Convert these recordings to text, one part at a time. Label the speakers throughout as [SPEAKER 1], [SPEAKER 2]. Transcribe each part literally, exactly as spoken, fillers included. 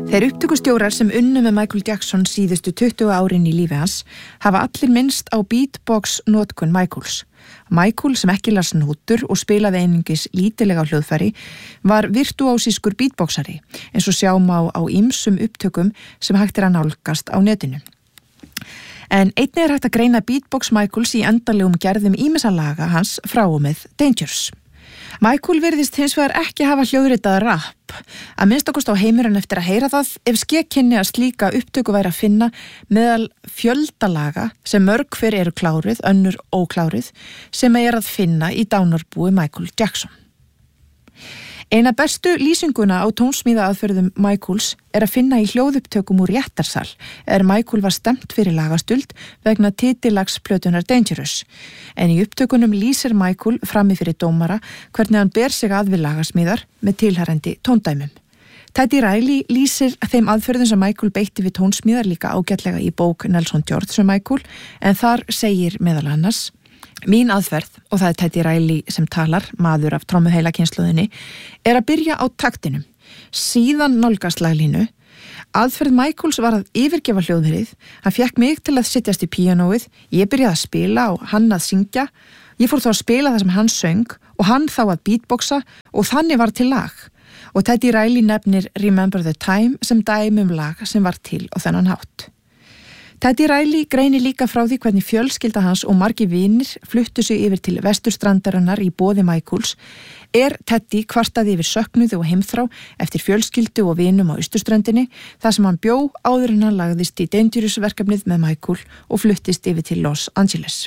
[SPEAKER 1] Þeir upptökustjórar sem unnu með Michael Jackson síðustu tuttugu árin í lífi hans hafa allir minnst á beatbox notkun Michaels. Michael, sem ekki las nótur og spilaði einungis lítilega á hljóðfæri, var virtuósískur beatboxari, eins og sjáum á á ýmsum upptökum sem hægt er að nálgast á netinu. En einnig er hægt að greina beatbox Michaels í endanlegum gerðum ýmissa laga hans frá og með Dangerous. Michael virðist hins vegar ekki hafa hljóðritað rap, að minnst okkurst á heimurinn eftir að heyra það ef skekkinni að slíka upptöku væri að finna meðal fjöldalaga sem mörg hver eru kláruð, önnur ókláruð, sem er að finna í dánarbúi Michael Jackson. Eina bestu lýsinguna á tónsmíðaaðferðum Michaels er að finna í hljóðupptökum úr réttarsal er Michael var stemt fyrir lagastuld vegna titillags plötunar Dangerous. En í upptökunum lýsir Michael frammi fyrir dómara hvernig hann ber sig að við lagasmíðar með tilhærandi tóndæmum. Teddy Riley lýsir þeim aðferðum sem Michael beitti við tónsmíðar líka ágætlega í bók Nelson George sem Michael, en þar segir meðal annars: Mín aðferð, og það er Teddy Riley sem talar, maður af trommuheila kynslóðinni, er að byrja á taktinum, síðan nálgast laglínu. Aðferð Michaels var að yfirgefa hljóðherið, hann fékk mig til að sittjast í píanóið, ég byrjaði að spila og hann að syngja, ég fór þá að spila það sem hann söng og hann þá að beatboxa og þannig var til lag. Og Teddy Riley nefnir Remember the Time sem dæmi um lag sem var til á þennan hátt. Teddy Riley greinir líka frá því hvernig fjölskylda hans og margir vinir fluttu sig yfir til vesturstrandarinnar í boði Michaels. Er Teddy kvartaði yfir söknuði og heimþrá eftir fjölskyldu og vinum á austurströndinni þar sem hann bjó áður en hann lagðist í Dangerous verkefnið með Michael og fluttist yfir til Los Angeles.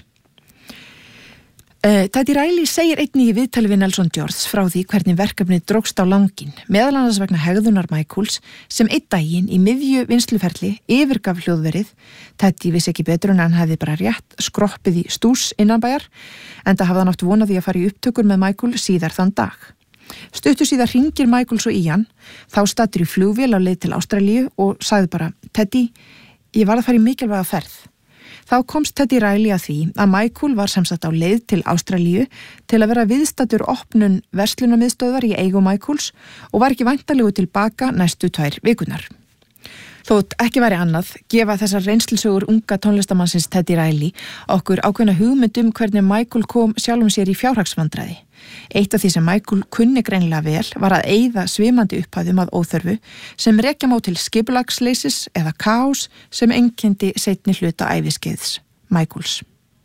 [SPEAKER 1] Uh, Teddy Riley segir einnig í viðtali við Nelson George frá því hvernig verkefnið drógst á langinn, meðal annars vegna hegðunar Michaels sem einn daginn í miðju vinnsluferli yfirgaf hljóðverið. Teddy vissi ekki betur en hann hefði bara rétt skroppið í stús innanbæjar, enda hafði hann átt vonað því að fara í upptökur með Michael síðar þann dag. Stuttu síðar hringir Michael svo í hann, þá stattur í flugvél á leið til Ástralíu og sagði bara: Teddy, ég var að fara í mikilvæga ferð. Þá komst Teddy Riley að því að Michael var sem sagt á leið til Ástralíu til að vera viðstaddur opnun verslunarmiðstöðvar í eigu Michaels og var ekki væntanlegu tilbaka næstu tvær vikurnar. Þótt ekki væri annað, gefa þessar reynslsögur unga tónlistamannsins Teddy Riley okkur ákveðna hugmynd um hvernig Michael kom sjálfum sér í fjárhagsvandræði. Eitt af því sem Michael kunni greinilega vel var að eyða svimandi upphæðum að óþörfu sem rekja má til skipulagsleysis eða kaos sem einkenndi seinni hluta æviskeiðs Michaels.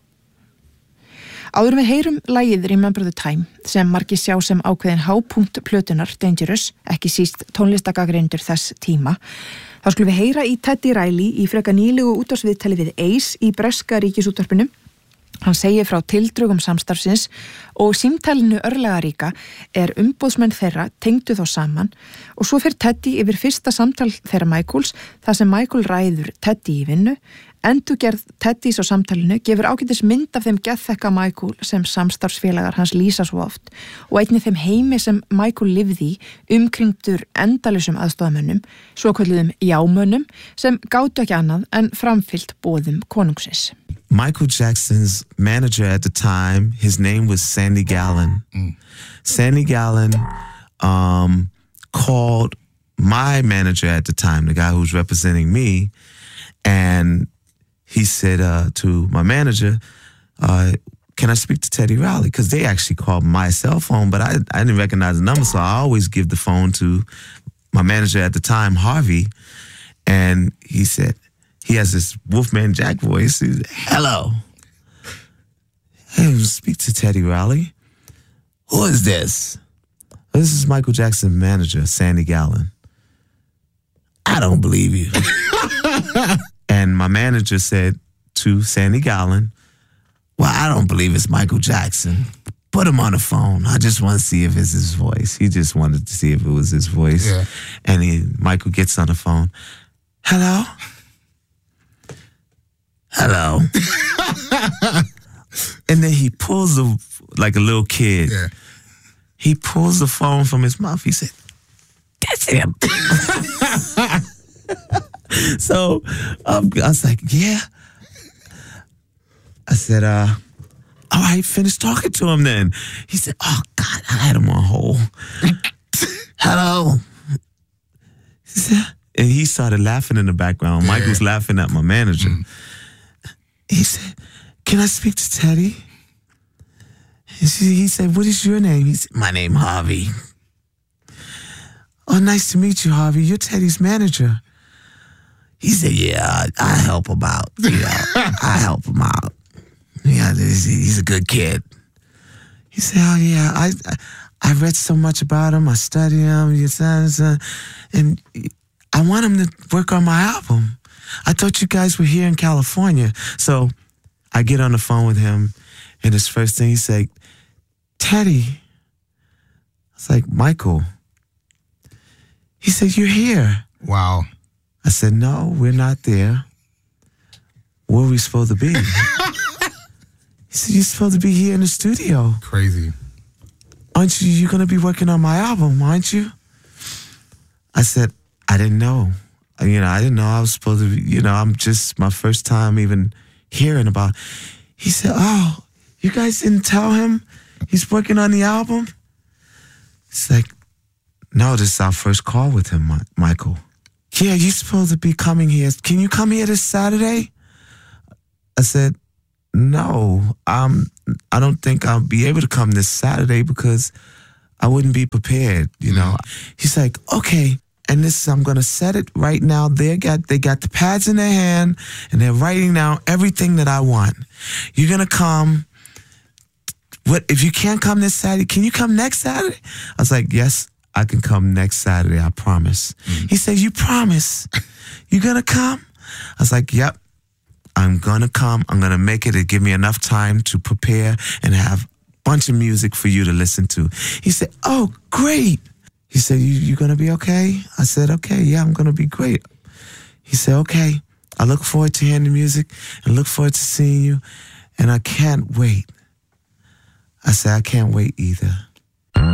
[SPEAKER 1] Áður við heyrum lagið Remember the Time sem margir sjá sem ákveðin hápunkt plötunar Dangerous, ekki síst tónlistagagreindur þess tíma, þá skulum við heyra í Teddy Riley í freka nýlegu útvarpsviðtali við Ace í breska ríkisútvarpinu. Hann segir frá tildrögum samstarfsins og símtalinu örlagaríka er umboðsmenn þeirra tengdu þá saman og svo fer Teddy yfir fyrsta samtal þeirra Michaels þar sem Michael ræður Teddy í vinnu. Endurgerð Teddys á samtalinu gefur ágætis mynd af þeim geðþekka Michael sem samstarfsfélagar hans lýsa svo oft og einnig þeim heimi sem Michael lifði í umkringdur endalausum aðstofamönnum, svokölluðum jámönnum sem gátu ekki annað en framfylgt boðum konungsins.
[SPEAKER 2] Michael Jackson's manager at the time, his name was Sandy Gallen. Mm. Sandy Gallen um, called my manager at the time, the guy who was representing me, and he said uh, to my manager, uh, can I speak to Teddy Riley? Because they actually called my cell phone, but I, I didn't recognize the number, so I always give the phone to my manager at the time, Harvey, and he said, he has this Wolfman Jack voice. He said, hello. Hey, speak to Teddy Riley. Who is this? This is Michael Jackson's manager, Sandy Gallen. I don't believe you. And my manager said to Sandy Gallen, well, I don't believe it's Michael Jackson. Put him on the phone. I just want to see if it's his voice. He just wanted to see if it was his voice. Yeah. And he, Michael gets on the phone. Hello? Hello. And then he pulls the, like a little kid. Yeah. He pulls the phone from his mouth. He said, that's him. So um, I was like, yeah. I said, uh, all right, finish talking to him then. He said, oh, God, I had him on hold. Hello. He said, and he started laughing in the background. Yeah. Mike was laughing at my manager. Mm. He said, "Can I speak to Teddy?" And she, he said, "What is your name?" He said, "My name Harvey." "Oh, nice to meet you, Harvey. You're Teddy's manager." He said, "Yeah, I, I help him out. Yeah, I help him out. Yeah, he's a good kid." He said, "Oh, yeah, I, I read so much about him. I study him, and I want him to work on my album. I thought you guys were here in California." So I get on the phone with him, and his first thing he said, "Teddy." I was like, "Michael." He said, "You're here."
[SPEAKER 3] Wow.
[SPEAKER 2] I said, "No, we're not there. Where are we supposed to be?" He said, "You're supposed to be here in the studio."
[SPEAKER 3] Crazy.
[SPEAKER 2] "Aren't you, you're going to be working on my album, aren't you?" I said, "I didn't know. You know, I didn't know I was supposed to be, you know, I'm just my first time even hearing about it." He said, "Oh, you guys didn't tell him he's working on the album?" It's like, "No, this is our first call with him, Michael." "Yeah, you're supposed to be coming here. Can you come here this Saturday?" I said, "No, um, I don't think I'll be able to come this Saturday because I wouldn't be prepared, you know." Mm. He's like, "Okay." And this, I'm gonna set it right now. They got they got the pads in their hand and they're writing down everything that I want. You're gonna come. What if you can't come this Saturday? Can you come next Saturday? I was like, "Yes, I can come next Saturday. I promise." Mm. He said, "You promise? You gonna come?" I was like, "Yep, I'm gonna come. I'm gonna make it to give me enough time to prepare and have a bunch of music for you to listen to." He said, "Oh, great." He said, you, you gonna be okay?" I said, "Okay, yeah, I'm gonna be great." He said, "Okay, I look forward to hearing the music and look forward to seeing you, and I can't wait." I said, "I can't wait either."